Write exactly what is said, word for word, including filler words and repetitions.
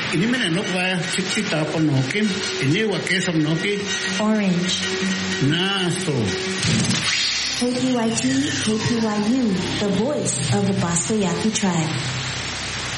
Ini menenok wa chikita panokim. Ini wa kesam noki. Orange. Naso. K P Y T, K P Y U, the voice of the Basta Yaqui tribe.